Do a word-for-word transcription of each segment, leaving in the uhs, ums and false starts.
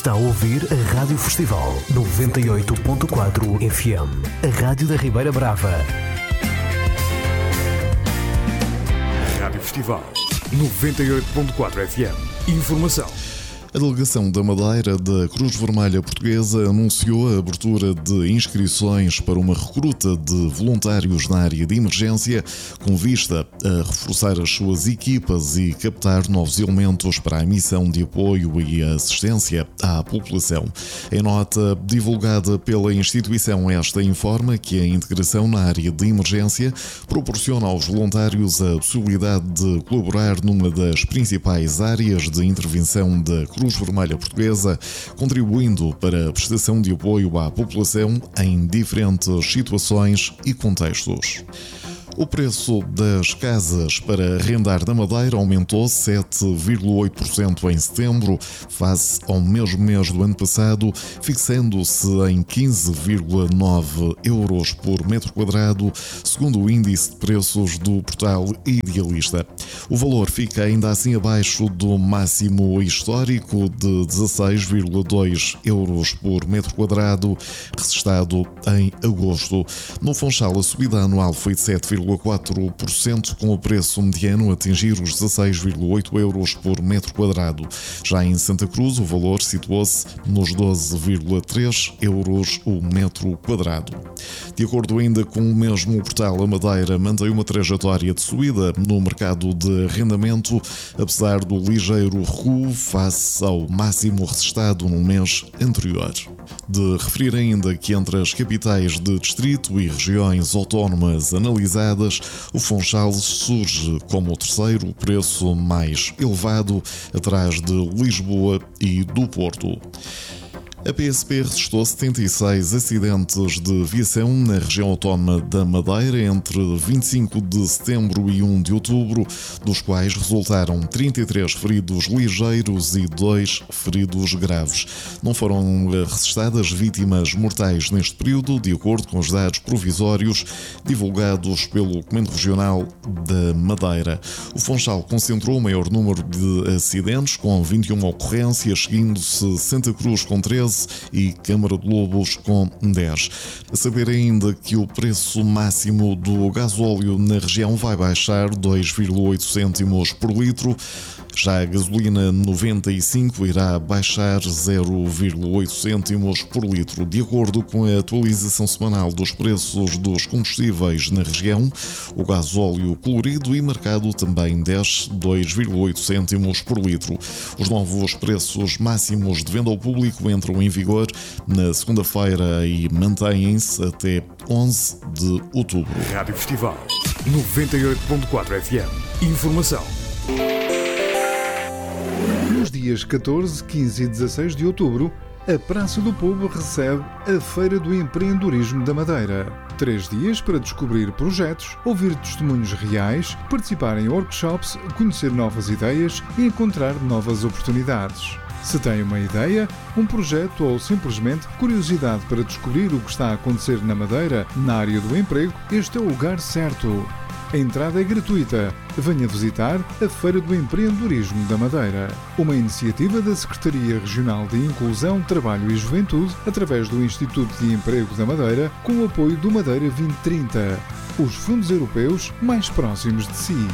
Está a ouvir a Rádio Festival noventa e oito ponto quatro F M, a Rádio da Ribeira Brava. Rádio Festival noventa e oito ponto quatro F M. Informação. A delegação da Madeira da Cruz Vermelha Portuguesa anunciou a abertura de inscrições para uma recruta de voluntários na área de emergência, com vista a reforçar as suas equipas e captar novos elementos para a missão de apoio e assistência à população. Em nota divulgada pela instituição, esta informa que a integração na área de emergência proporciona aos voluntários a possibilidade de colaborar numa das principais áreas de intervenção da Cruz Cruz Vermelha Portuguesa, contribuindo para a prestação de apoio à população em diferentes situações e contextos. O preço das casas para arrendar na Madeira aumentou sete vírgula oito por cento em setembro, face ao mesmo mês do ano passado, fixando-se em quinze vírgula nove euros por metro quadrado, segundo o índice de preços do portal Idealista. O valor fica ainda assim abaixo do máximo histórico de dezasseis vírgula dois euros por metro quadrado, registado em agosto. No Funchal, a subida anual foi de sete vírgula quatro por cento, com o preço mediano a atingir os dezasseis vírgula oito euros por metro quadrado. Já em Santa Cruz, o valor situou-se nos doze vírgula três euros o metro quadrado. De acordo ainda com o mesmo portal, a Madeira mantém uma trajetória de subida no mercado de arrendamento, apesar do ligeiro recuo face ao máximo registrado no mês anterior. De referir ainda que entre as capitais de distrito e regiões autónomas analisadas, o Funchal surge como o terceiro preço mais elevado, atrás de Lisboa e do Porto. A P S P registrou setenta e seis acidentes de viação na região autónoma da Madeira entre vinte e cinco de setembro e primeiro de outubro, dos quais resultaram trinta e três feridos ligeiros e dois feridos graves. Não foram registradas vítimas mortais neste período, de acordo com os dados provisórios divulgados pelo Comando Regional da Madeira. O Funchal concentrou o maior número de acidentes, com vinte e uma ocorrências, seguindo-se Santa Cruz com treze e Câmara de Lobos com dez. A saber ainda que o preço máximo do gasóleo na região vai baixar dois vírgula oito cêntimos por litro. Já a gasolina noventa e cinco irá baixar zero vírgula oito cêntimos por litro. De acordo com a atualização semanal dos preços dos combustíveis na região, o gasóleo colorido e marcado também desce dois vírgula oito cêntimos por litro. Os novos preços máximos de venda ao público entram em vigor na segunda-feira e mantêm-se até onze de outubro. Rádio Festival noventa e oito ponto quatro F M. Informação. Nos dias catorze, quinze e dezasseis de outubro, a Praça do Povo recebe a Feira do Empreendedorismo da Madeira. Três dias para descobrir projetos, ouvir testemunhos reais, participar em workshops, conhecer novas ideias e encontrar novas oportunidades. Se tem uma ideia, um projeto ou simplesmente curiosidade para descobrir o que está a acontecer na Madeira na área do emprego, este é o lugar certo. A entrada é gratuita. Venha visitar a Feira do Empreendedorismo da Madeira, uma iniciativa da Secretaria Regional de Inclusão, Trabalho e Juventude, através do Instituto de Emprego da Madeira, com o apoio do Madeira vinte trinta, os fundos europeus mais próximos de si.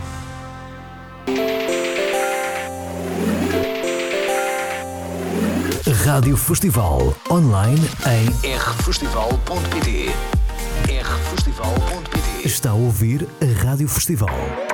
Rádio Festival, online em r festival ponto p t. r festival ponto p t. Está a ouvir a Rádio Festival.